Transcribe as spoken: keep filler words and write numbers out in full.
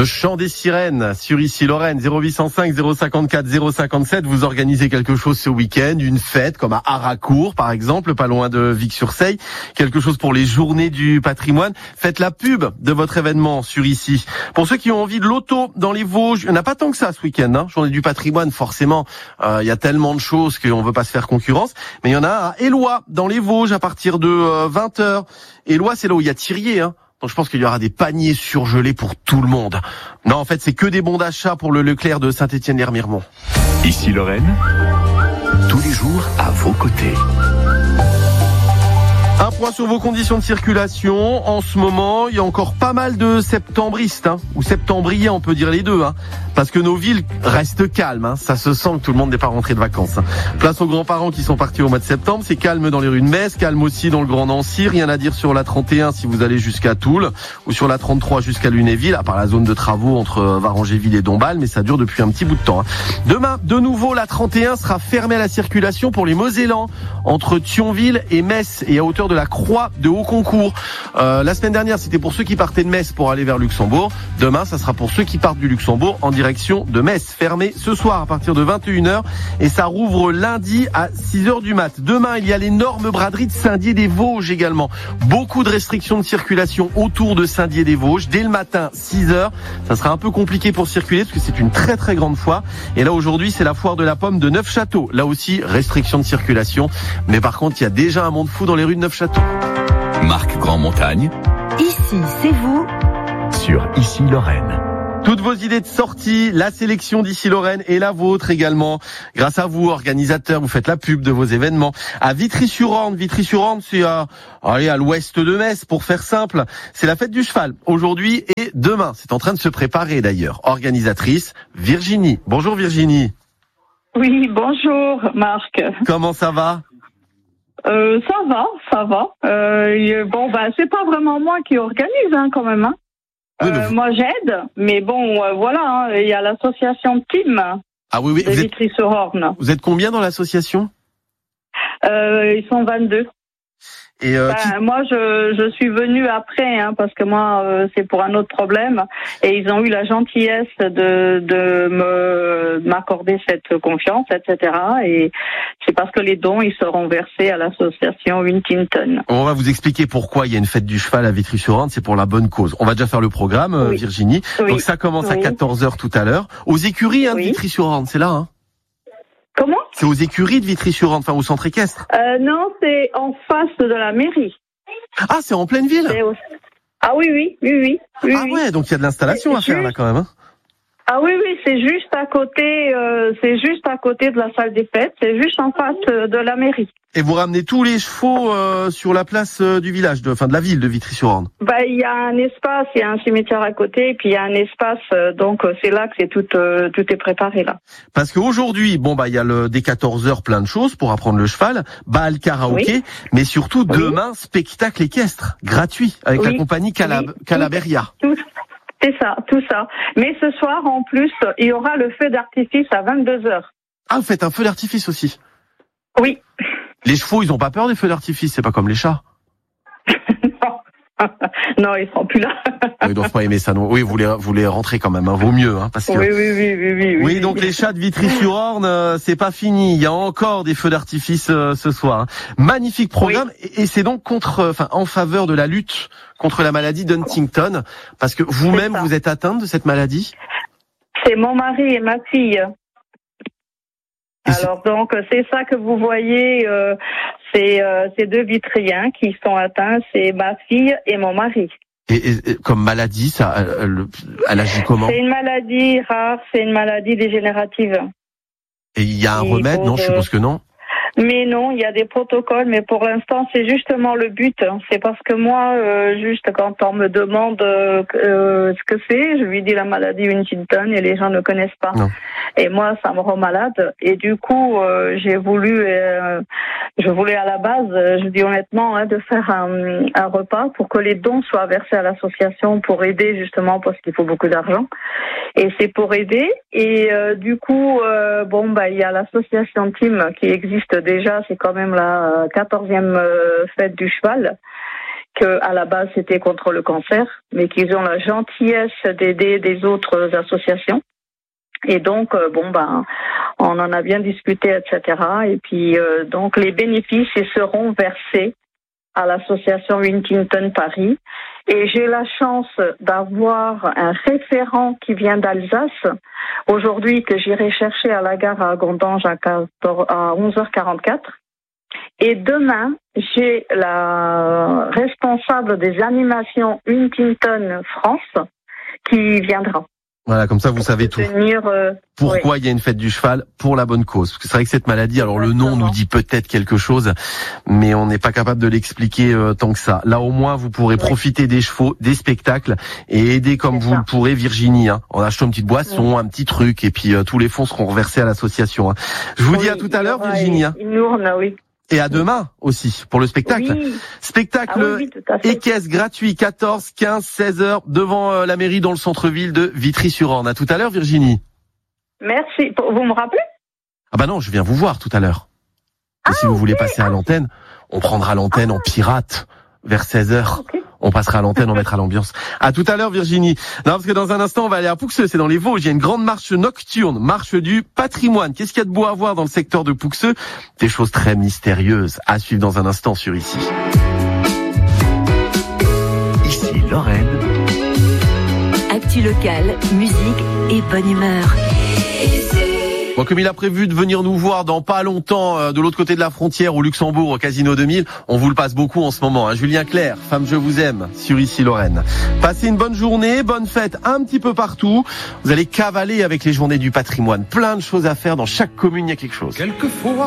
Le chant des sirènes sur Ici Lorraine, zéro huit cent cinq zéro cinquante-quatre zéro cinquante-sept. Vous organisez quelque chose ce week-end, une fête comme à Harracourt par exemple, pas loin de Vic-sur-Seille, quelque chose pour les journées du patrimoine. Faites la pub de votre événement sur Ici. Pour ceux qui ont envie de l'auto dans les Vosges, il n'y en a pas tant que ça ce week-end, hein. Journée du patrimoine, forcément, euh, il y a tellement de choses qu'on ne veut pas se faire concurrence. Mais il y en a à Éloie, dans les Vosges, à partir de euh, vingt heures. Éloie, c'est là où il y a Thirier, hein. Donc je pense qu'il y aura des paniers surgelés pour tout le monde. Non, en fait, c'est que des bons d'achat pour le Leclerc de Saint-Étienne-l'Hermiremont. Ici Lorraine, tous les jours à vos côtés. Un point sur vos conditions de circulation. En ce moment, il y a encore pas mal de septembristes, hein, ou septembriers, on peut dire les deux, hein, parce que nos villes restent calmes. Hein, ça se sent que tout le monde n'est pas rentré de vacances. Hein. Place aux grands-parents qui sont partis au mois de septembre. C'est calme dans les rues de Metz, calme aussi dans le Grand Nancy. Rien à dire sur la trente et un si vous allez jusqu'à Toul, ou sur la trente-trois jusqu'à Lunéville, à part la zone de travaux entre Varangéville et Dombasle, mais ça dure depuis un petit bout de temps. Hein. Demain, de nouveau, la trente et un sera fermée à la circulation pour les Mosellans, entre Thionville et Metz, et à hauteur de la Croix de Haut-Concours. Euh, la semaine dernière, c'était pour ceux qui partaient de Metz pour aller vers Luxembourg. Demain, ça sera pour ceux qui partent du Luxembourg en direction de Metz. Fermé ce soir à partir de vingt et une heures et ça rouvre lundi à six heures du mat. Demain, il y a l'énorme braderie de Saint-Dié-des-Vosges également. Beaucoup de restrictions de circulation autour de Saint-Dié-des-Vosges. Dès le matin, six heures. Ça sera un peu compliqué pour circuler parce que c'est une très très grande foire. Et là, aujourd'hui, c'est la foire de la pomme de Neufchâteau. Là aussi, restriction de circulation. Mais par contre, il y a déjà un monde fou dans les rues de Neufchâteau. Marc Grand-Montagne. Ici, c'est vous. Sur Ici Lorraine. Toutes vos idées de sortie, la sélection d'Ici Lorraine et la vôtre également. Grâce à vous, organisateurs, vous faites la pub de vos événements. À Vitry-sur-Orne, Vitry-sur-Orne, c'est à, allez, à l'ouest de Metz, pour faire simple. C'est la fête du cheval, aujourd'hui et demain. C'est en train de se préparer d'ailleurs. Organisatrice, Virginie. Bonjour Virginie. Oui, bonjour Marc. Comment ça va ? Euh, ça va, ça va. Euh, bon, bah, c'est pas vraiment moi qui organise, hein, quand même. Hein. Oui, euh, vous... Moi, j'aide, mais bon, euh, voilà, hein, il y a l'association Team ah, oui, oui. de Vitry-sur-Orne. Vous êtes combien dans l'association ? euh, Ils sont vingt-deux. Et euh, ben, qui... Moi, je, je suis venue après, hein, parce que moi, euh, c'est pour un autre problème. Et ils ont eu la gentillesse de, de me m'accorder cette confiance, et cetera. Et c'est parce que les dons, ils seront versés à l'association Wintington. On va vous expliquer pourquoi il y a une fête du cheval à Vitry-sur-Orne. C'est pour la bonne cause. On va déjà faire le programme, oui. Virginie. Oui. Donc ça commence oui. à quatorze heures tout à l'heure. Aux écuries, hein, oui. de Vitry-sur-Orne, c'est là, hein. Comment ? C'est aux écuries de Vitry-sur-Orne, enfin au centre équestre. Euh, non, c'est en face de la mairie. Ah, c'est en pleine ville ? au... Ah oui, oui, oui, oui. oui ah oui. ouais, donc il y a de l'installation à faire là quand même. Hein. Ah oui, oui, c'est juste à côté, euh, c'est juste à côté de la salle des fêtes, c'est juste en face de la mairie. Et vous ramenez tous les chevaux euh, sur la place euh, du village, de, enfin de la ville de Vitry-sur-Orne. Bah, il y a un espace, il y a un cimetière à côté, et puis il y a un espace, euh, donc euh, c'est là que c'est tout, euh, tout est préparé là. Parce qu'aujourd'hui, bon bah il y a le dès quatorze heures plein de choses pour apprendre le cheval, bal karaoké, oui. mais surtout oui. demain spectacle équestre gratuit avec oui. la compagnie Calab- oui. Calaberia. Tout. C'est ça, tout ça. Mais ce soir, en plus, il y aura le feu d'artifice à vingt-deux heures. Ah, vous faites un feu d'artifice aussi ? Oui. Les chevaux, ils ont pas peur des feux d'artifice, c'est pas comme les chats. Non. Non, ils seront plus là. Ils doivent pas aimer ça, non. Oui, vous les, vous les rentrez quand même, hein. Vaut mieux, hein, parce que. Oui, oui, oui, oui, oui. Oui, donc les chats de Vitry-sur-Orne, euh, c'est pas fini. Il y a encore des feux d'artifice euh, ce soir. Hein. Magnifique programme, oui. et, et c'est donc contre, enfin, en faveur de la lutte contre la maladie d'Huntington, parce que vous-même vous êtes atteinte de cette maladie. C'est mon mari et ma fille. Et Alors c'est... donc c'est ça que vous voyez, euh, c'est euh, ces deux Vitriens qui sont atteints, c'est ma fille et mon mari. Et, et, et comme maladie, ça, elle, elle agit comment ? C'est une maladie rare, c'est une maladie dégénérative. Et il y a un et remède, pour, non ? Je suppose que non. Mais non, il y a des protocoles, mais pour l'instant, c'est justement le but. C'est parce que moi, euh, juste quand on me demande euh, euh, ce que c'est, je lui dis la maladie Huntington et les gens ne connaissent pas. Non. Et moi, ça me rend malade. Et du coup, euh, j'ai voulu, euh, je voulais à la base, je dis honnêtement, hein, de faire un, un repas pour que les dons soient versés à l'association pour aider justement parce qu'il faut beaucoup d'argent. Et c'est pour aider. Et euh, du coup, euh, bon, bah, il y a l'association Team qui existe déjà. C'est quand même la quatorzième euh, fête du cheval. que à la base c'était contre le cancer, mais qu'ils ont la gentillesse d'aider des autres associations. Et donc, euh, bon, ben, on en a bien discuté, et cetera. Et puis, euh, donc, les bénéfices ils seront versés à l'association Huntington Paris. Et j'ai la chance d'avoir un référent qui vient d'Alsace, aujourd'hui, que j'irai chercher à la gare à Gondange à onze heures quarante-quatre. Et demain, j'ai la responsable des animations Huntington France qui viendra. Voilà, comme ça vous savez tout. Tenir, euh, Pourquoi oui. il y a une fête du cheval? Pour la bonne cause. Parce que c'est vrai que cette maladie, alors Exactement. le nom nous dit peut-être quelque chose, mais on n'est pas capable de l'expliquer euh, tant que ça. Là au moins vous pourrez oui. profiter des chevaux, des spectacles et aider comme c'est vous ça. le pourrez Virginie, hein, en achetant une petite boisson, oui. un petit truc, et puis euh, tous les fonds seront reversés à l'association. Hein. Je vous oui, dis à tout à l'heure Virginie. Hein. Une urne, oui. Et à demain aussi pour le spectacle. Oui. Spectacle ah oui, oui, équestre gratuit quatorze, quinze, seize heures devant euh, la mairie dans le centre-ville de Vitry-sur-Orne. À tout à l'heure Virginie. Merci. Vous me rappelez? Ah bah non, je viens vous voir tout à l'heure. Et ah, si vous okay. voulez passer à l'antenne, on prendra l'antenne ah. en pirate vers seize heures. Okay. On passera à l'antenne, on mettra l'ambiance. À tout à l'heure Virginie. Non, parce que dans un instant, on va aller à Pouxeux, c'est dans les Vosges. Il y a une grande marche nocturne, marche du patrimoine. Qu'est-ce qu'il y a de beau à voir dans le secteur de Pouxeux? Des choses très mystérieuses à suivre dans un instant sur Ici. Ici Lorraine. Actu locale, musique et bonne humeur. Bon, comme il a prévu de venir nous voir dans pas longtemps euh, de l'autre côté de la frontière au Luxembourg, au Casino deux mille, on vous le passe beaucoup en ce moment. Hein. Julien Clerc, Femme je vous aime, sur Ici Lorraine. Passez une bonne journée, bonne fête un petit peu partout. Vous allez cavaler avec les journées du patrimoine. Plein de choses à faire dans chaque commune, il y a quelque chose. Quelquefois.